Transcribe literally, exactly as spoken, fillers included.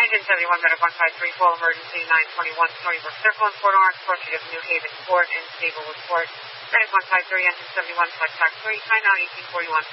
Engine seventy-one, Medic one five three, full emergency, nine twenty-one, Stony Brook Circle, and Port Orange, Port of New Haven Port, and Stable with Port. Medic one five three, Engine seventy-one, Flight Track three, time now eighteen forty-one.